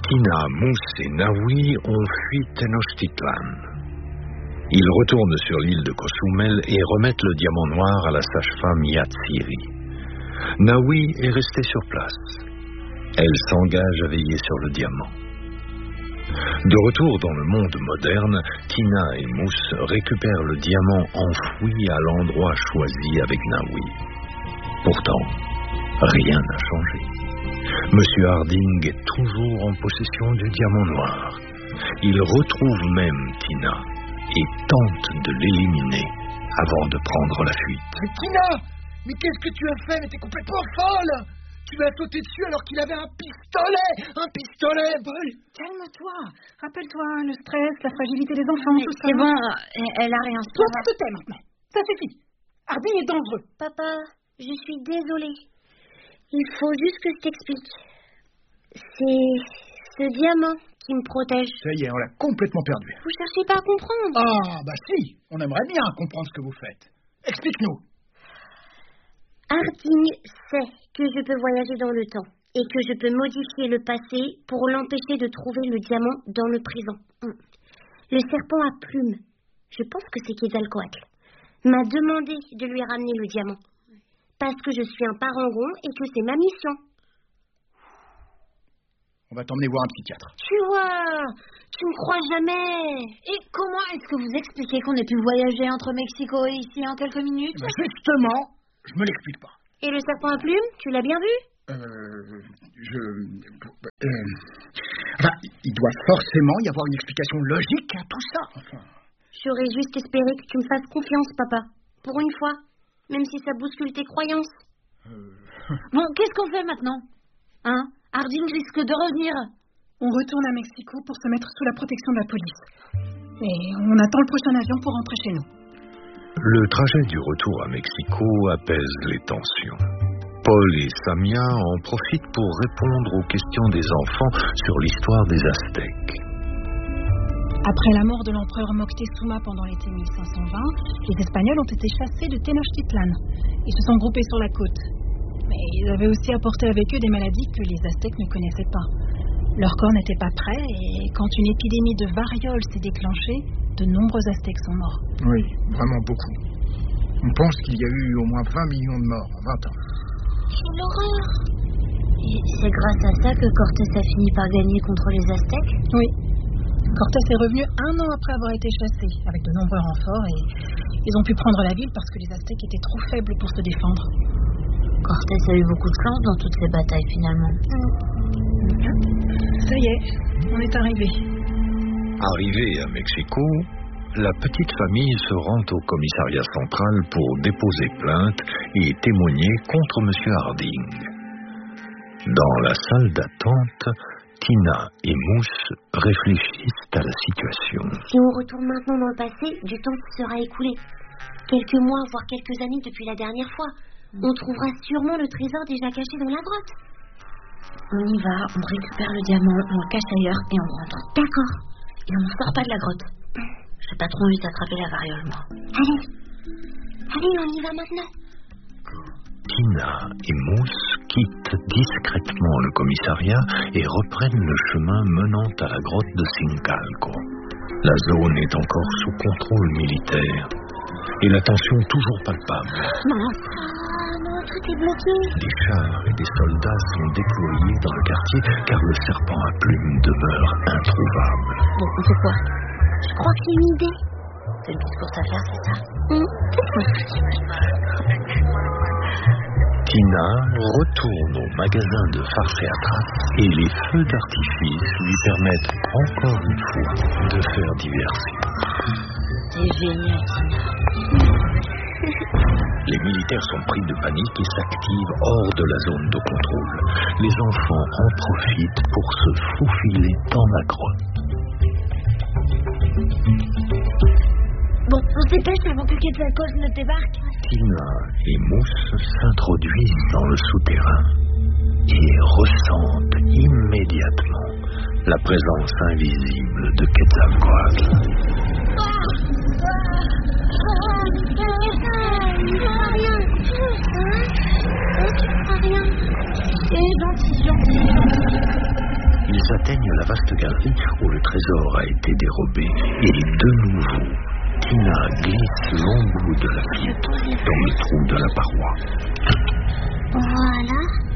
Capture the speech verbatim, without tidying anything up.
Tina, Mousse et Naoui ont fui Tenochtitlan. Ils retournent sur l'île de Cozumel et remettent le diamant noir à la sage-femme Yatsiri. Naoui est restée sur place. Elle s'engage à veiller sur le diamant. De retour dans le monde moderne, Tina et Mousse récupèrent le diamant enfoui à l'endroit choisi avec Naoui. Pourtant, rien n'a changé. Monsieur Harding est toujours en possession du diamant noir. Il retrouve même Tina et tente de l'éliminer avant de prendre la fuite. Mais Tina, mais qu'est-ce que tu as fait? Mais t'es complètement folle! Tu lui as sauté dessus alors qu'il avait un pistolet! Un pistolet, Paul! Calme-toi. Rappelle-toi, le stress, la fragilité des enfants, mais tout ça. C'est bon, elle, elle a rien. Toi, ça te tait maintenant. Ça suffit. Harding est dangereux. Papa, je suis désolée. Il faut juste que je t'explique. C'est ce diamant qui me protège. Ça y est, on l'a complètement perdu. Vous cherchez pas à comprendre. Ah, bah si, on aimerait bien comprendre ce que vous faites. Explique-nous. Harding sait que je peux voyager dans le temps et que je peux modifier le passé pour l'empêcher de trouver le diamant dans le présent. Le serpent à plumes, je pense que c'est Quetzalcoatl, m'a demandé de lui ramener le diamant. Parce que je suis un parangon et que c'est ma mission. On va t'emmener voir un psychiatre. Tu vois, tu me crois jamais. Et comment est-ce que vous expliquez qu'on ait pu voyager entre Mexico et ici en quelques minutes? Ben justement, je me l'explique pas. Et le serpent à plumes, tu l'as bien vu? Euh... Je... Euh, enfin, il doit forcément y avoir une explication logique à tout ça. Enfin... J'aurais juste espéré que tu me fasses confiance, papa. Pour une fois. Même si ça bouscule tes croyances. Euh... Bon, qu'est-ce qu'on fait maintenant? Hein? Harding risque de revenir. On retourne à Mexico pour se mettre sous la protection de la police. Et on attend le prochain avion pour rentrer chez nous. Le trajet du retour à Mexico apaise les tensions. Paul et Samia en profitent pour répondre aux questions des enfants sur l'histoire des Aztèques. Après la mort de l'empereur Moctezuma pendant l'été mille cinq cent vingt, les Espagnols ont été chassés de Tenochtitlan. Ils se sont groupés sur la côte. Mais ils avaient aussi apporté avec eux des maladies que les Aztèques ne connaissaient pas. Leur corps n'était pas prêt et quand une épidémie de variole s'est déclenchée, de nombreux Aztèques sont morts. Oui, vraiment beaucoup. On pense qu'il y a eu au moins vingt millions de morts en vingt ans. Quelle horreur! Et c'est grâce à ça que Cortés a fini par gagner contre les Aztèques? Oui. Cortés est revenu un an après avoir été chassé, avec de nombreux renforts, et ils ont pu prendre la ville parce que les Aztèques étaient trop faibles pour se défendre. Cortés a eu beaucoup de chance dans toutes ces batailles, finalement. Ça y est, on est arrivé. Arrivé à Mexico, la petite famille se rend au commissariat central pour déposer plainte et témoigner contre monsieur Harding. Dans la salle d'attente, Tina et Mousse réfléchissent à la situation. Si on retourne maintenant dans le passé, du temps sera écoulé. Quelques mois, voire quelques années depuis la dernière fois. On trouvera sûrement le trésor déjà caché dans la grotte. On y va, on récupère le diamant, on le cache ailleurs et on rentre. D'accord. Et on ne sort pas de la grotte. J'ai pas trop envie d'attraper la variole, moi. Allez. Allez, on y va maintenant. Tina et Mousse quittent discrètement le commissariat et reprennent le chemin menant à la grotte de Sincalco. La zone est encore sous contrôle militaire et la tension toujours palpable. Mince. Ah non, tout est bloqué. Des chars et des soldats sont déployés dans le quartier car le serpent à plumes demeure introuvable. Bon, on fait quoi? Je crois que j'ai une idée. C'est une petite course à faire, c'est ça? Mmh. Tina retourne au magasin de farce et attrape et les feux d'artifice lui permettent encore une fois de faire diversion. C'est génial, Tina. Les militaires sont pris de panique et s'activent hors de la zone de contrôle. Les enfants en profitent pour se faufiler dans la grotte. Bon, on se dépêche avant que Quetzalcoatl ne débarque. Tina et Mousse s'introduisent dans le souterrain et ressentent immédiatement la présence invisible de Quetzalcoatl. Rien. Et gentil, gentil. Ils atteignent la vaste galerie où le trésor a été dérobé. Et de nouveau, Tina glisse long bout de la pied dans le trou de la paroi. Voilà.